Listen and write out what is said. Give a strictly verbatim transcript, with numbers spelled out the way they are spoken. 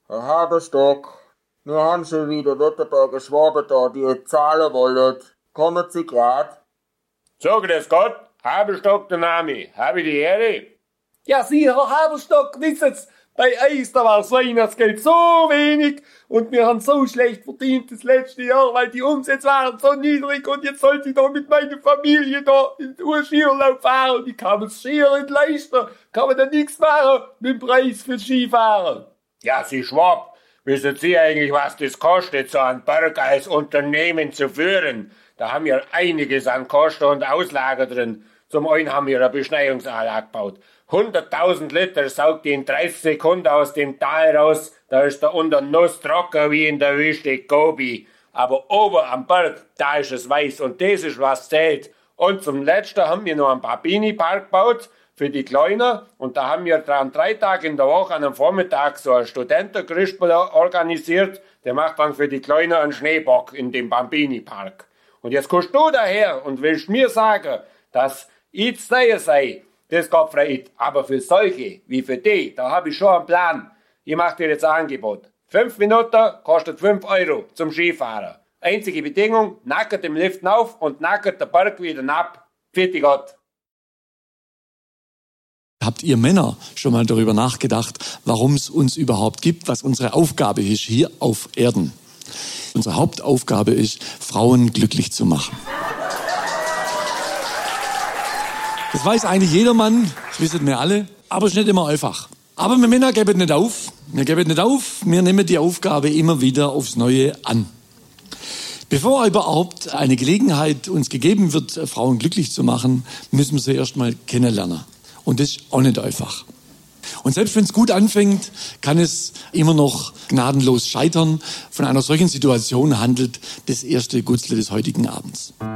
Herr Haberstock, wir haben schon wieder wieder da Geschwaber da, die zahlen wollen. Kommen Sie grad? Sag das Gott, Haberstock der Name. Habe ich die Ehre? Ja, Sie, Herr Haberstock, wissen's, bei Eis, da war das Weihnachtsgeld so wenig und wir haben so schlecht verdient das letzte Jahr, weil die Umsätze waren so niedrig und jetzt sollte ich da mit meiner Familie da in den Skiurlaub fahren und ich kann mir das Skier nicht leisten, kann man da nichts machen mit dem Preis für Skifahren. Ja, Sie Schwab, wissen Sie eigentlich, was das kostet, so ein Berg als Unternehmen zu führen? Da haben wir einiges an Kosten und Auslagen drin. Zum einen haben wir eine Beschneiungsanlage gebaut. hunderttausend Liter saugt die in dreißig Sekunden aus dem Tal raus. Da ist da unter Nuss trocken wie in der Wüste Gobi. Aber oben am Berg, da ist es weiß und das ist, was zählt. Und zum Letzten haben wir noch einen Bambini-Park gebaut für die Kleinen. Und da haben wir dann drei Tage in der Woche an einem Vormittag so einen Studentengrispel organisiert. Der macht dann für die Kleinen einen Schneebock in dem Bambini-Park. Und jetzt kommst du daher und willst mir sagen, dass ich zu dir sei, das geht frei. Aber für solche wie für die, da habe ich schon einen Plan. Ich mache dir jetzt ein Angebot. Fünf Minuten kostet fünf Euro zum Skifahren. Einzige Bedingung, nackert im Lift auf und nackert der Berg wieder ab. Vierte Gott. Habt ihr Männer schon mal darüber nachgedacht, warum es uns überhaupt gibt, was unsere Aufgabe ist hier auf Erden? Unsere Hauptaufgabe ist, Frauen glücklich zu machen. Das weiß eigentlich jeder Mann, das wissen wir alle, aber es ist nicht immer einfach. Aber wir Männer geben nicht auf. Wir geben nicht auf, wir nehmen die Aufgabe immer wieder aufs Neue an. Bevor überhaupt eine Gelegenheit uns gegeben wird, Frauen glücklich zu machen, müssen wir sie erst mal kennenlernen. Und das ist auch nicht einfach. Und selbst wenn es gut anfängt, kann es immer noch gnadenlos scheitern. Von einer solchen Situation handelt das erste Gutzle des heutigen Abends.